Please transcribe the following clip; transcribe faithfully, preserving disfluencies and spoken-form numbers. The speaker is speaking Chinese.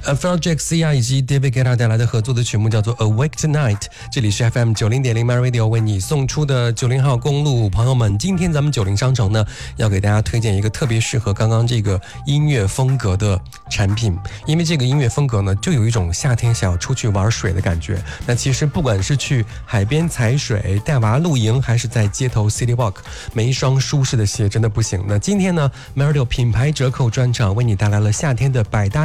Phil Jackson 以及 David Guetta 带来的合作的曲目叫做 Awake Tonight。 这里是 F M 九十点零 My Radio 为你送出的九零号公路。朋友们，今天咱们九零商城呢要给大家推荐一个特别适合刚刚这个音乐风格的产品，因为这个音乐风格呢就有一种夏天想要出去玩水的感觉。那其实不管是去海边踩水、带娃露营，还是在街头 City Walk， 没一双舒适的鞋真的不行。那今天呢 My Radio 品牌折扣专场为你带来了夏天的百搭